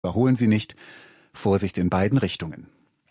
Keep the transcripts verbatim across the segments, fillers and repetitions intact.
Überholen Sie nicht. Vorsicht in beiden Richtungen.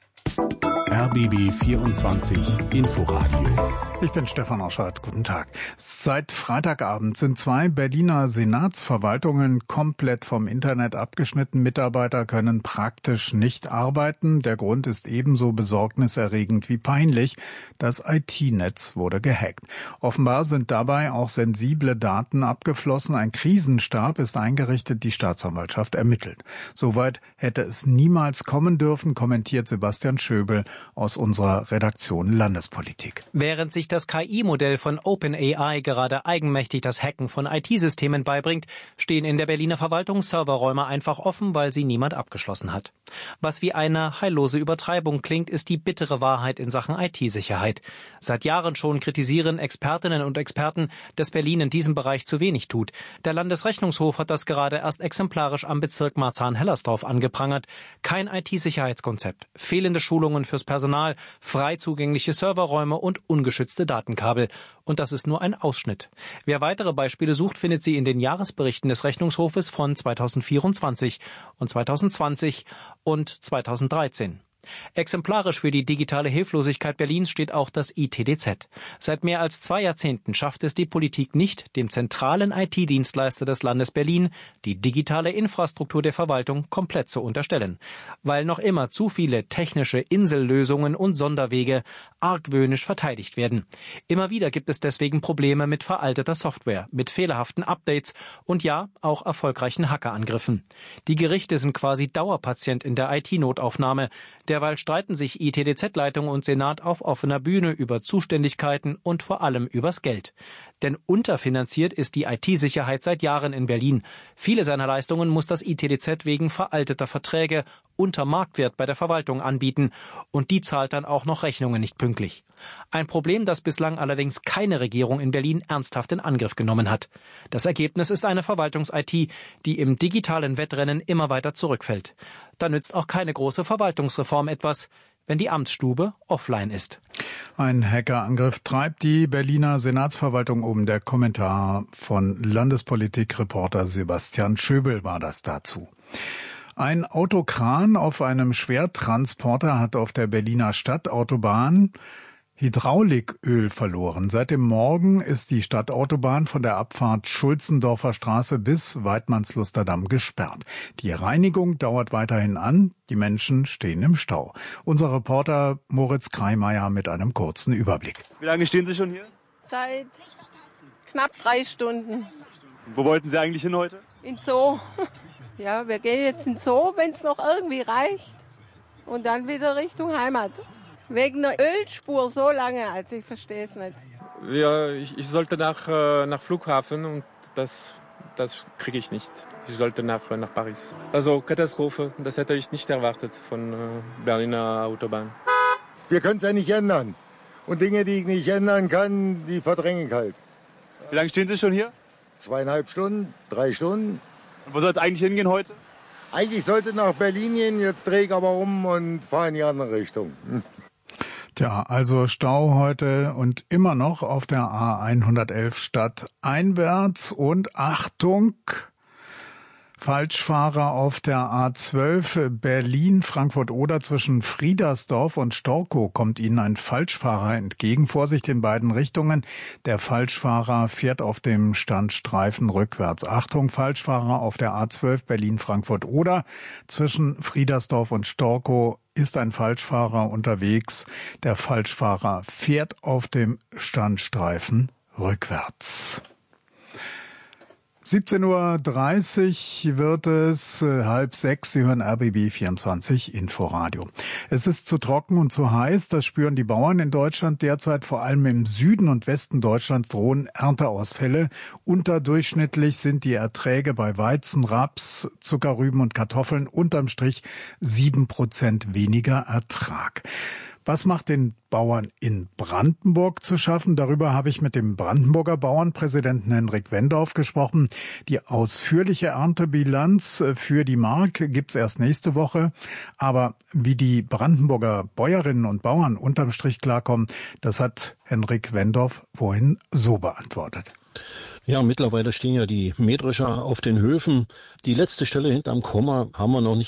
R B B vierundzwanzig Inforadio. Ich bin Stefan Oschardt. Guten Tag. Seit Freitagabend sind zwei Berliner Senatsverwaltungen komplett vom Internet abgeschnitten. Mitarbeiter können praktisch nicht arbeiten. Der Grund ist ebenso besorgniserregend wie peinlich. Das I T-Netz wurde gehackt. Offenbar sind dabei auch sensible Daten abgeflossen. Ein Krisenstab ist eingerichtet. Die Staatsanwaltschaft ermittelt. Soweit hätte es niemals kommen dürfen, kommentiert Sebastian Schöbel aus unserer Redaktion Landespolitik. Während sich das K I-Modell von OpenAI gerade eigenmächtig das Hacken von I T-Systemen beibringt, stehen in der Berliner Verwaltung Serverräume einfach offen, weil sie niemand abgeschlossen hat. Was wie eine heillose Übertreibung klingt, ist die bittere Wahrheit in Sachen I T-Sicherheit. Seit Jahren schon kritisieren Expertinnen und Experten, dass Berlin in diesem Bereich zu wenig tut. Der Landesrechnungshof hat das gerade erst exemplarisch am Bezirk Marzahn-Hellersdorf angeprangert. Kein I T-Sicherheitskonzept, fehlende Schulungen fürs Personal, frei zugängliche Serverräume und ungeschützte Datenkabel. Und das ist nur ein Ausschnitt. Wer weitere Beispiele sucht, findet sie in den Jahresberichten des Rechnungshofes von zweitausendvierundzwanzig und zweitausendzwanzig und zweitausenddreizehn. Exemplarisch für die digitale Hilflosigkeit Berlins steht auch das I T D Z. Seit mehr als zwei Jahrzehnten schafft es die Politik nicht, dem zentralen I T-Dienstleister des Landes Berlin die digitale Infrastruktur der Verwaltung komplett zu unterstellen. Weil noch immer zu viele technische Insellösungen und Sonderwege argwöhnisch verteidigt werden. Immer wieder gibt es deswegen Probleme mit veralteter Software, mit fehlerhaften Updates und ja, auch erfolgreichen Hackerangriffen. Die Gerichte sind quasi Dauerpatient in der I T-Notaufnahme. Derweil streiten sich I T D Z-Leitung und Senat auf offener Bühne über Zuständigkeiten und vor allem übers Geld. Denn unterfinanziert ist die I T-Sicherheit seit Jahren in Berlin. Viele seiner Leistungen muss das I T D Z wegen veralteter Verträge unter Marktwert bei der Verwaltung anbieten. Und die zahlt dann auch noch Rechnungen nicht pünktlich. Ein Problem, das bislang allerdings keine Regierung in Berlin ernsthaft in Angriff genommen hat. Das Ergebnis ist eine Verwaltungs-I T, die im digitalen Wettrennen immer weiter zurückfällt. Da nützt auch keine große Verwaltungsreform etwas, wenn die Amtsstube offline ist. Ein Hackerangriff treibt die Berliner Senatsverwaltung um. Der Kommentar von Landespolitik-Reporter Sebastian Schöbel war das dazu. Ein Autokran auf einem Schwertransporter hat auf der Berliner Stadtautobahn Hydrauliköl verloren. Seit dem Morgen ist die Stadtautobahn von der Abfahrt Schulzendorfer Straße bis Weidmannsluster Damm gesperrt. Die Reinigung dauert weiterhin an. Die Menschen stehen im Stau. Unser Reporter Moritz Kreimeier mit einem kurzen Überblick. Wie lange stehen Sie schon hier? Seit knapp drei Stunden. Wo wollten Sie eigentlich hin heute? In Zoo. Ja, wir gehen jetzt in Zoo, wenn es noch irgendwie reicht. Und dann wieder Richtung Heimat. Wegen der Ölspur so lange, also ich verstehe es nicht. Ja, ich, ich sollte nach, äh, nach Flughafen und das, das kriege ich nicht. Ich sollte nach, nach Paris. Also Katastrophe, das hätte ich nicht erwartet von äh, Berliner Autobahn. Wir können es ja nicht ändern. Und Dinge, die ich nicht ändern kann, die verdränge ich halt. Wie lange stehen Sie schon hier? Zweieinhalb Stunden, drei Stunden. Und wo soll es eigentlich hingehen heute? Eigentlich sollte nach Berlin gehen, jetzt drehe ich aber um und fahre in die andere Richtung. Hm. Tja, also Stau heute und immer noch auf der A hundertelf stadteinwärts und Achtung, Falschfahrer auf der A zwölf Berlin-Frankfurt-Oder zwischen Friedersdorf und Storkow kommt Ihnen ein Falschfahrer entgegen. Vorsicht in beiden Richtungen. Der Falschfahrer fährt auf dem Standstreifen rückwärts. Achtung, Falschfahrer auf der A zwölf Berlin-Frankfurt-Oder zwischen Friedersdorf und Storkow ist ein Falschfahrer unterwegs. Der Falschfahrer fährt auf dem Standstreifen rückwärts. siebzehn Uhr dreißig wird es, äh, halb sechs. Sie hören R B B vierundzwanzig Inforadio. Es ist zu trocken und zu heiß. Das spüren die Bauern in Deutschland derzeit. Vor allem im Süden und Westen Deutschlands drohen Ernteausfälle. Unterdurchschnittlich sind die Erträge bei Weizen, Raps, Zuckerrüben und Kartoffeln unterm Strich sieben Prozent weniger Ertrag. Was macht den Bauern in Brandenburg zu schaffen? Darüber habe ich mit dem Brandenburger Bauernpräsidenten Henrik Wendorf gesprochen. Die ausführliche Erntebilanz für die Mark gibt's erst nächste Woche. Aber wie die Brandenburger Bäuerinnen und Bauern unterm Strich klarkommen, das hat Henrik Wendorf vorhin so beantwortet. Ja, mittlerweile stehen ja die Mähdrescher auf den Höfen. Die letzte Stelle hinterm Komma haben wir noch nicht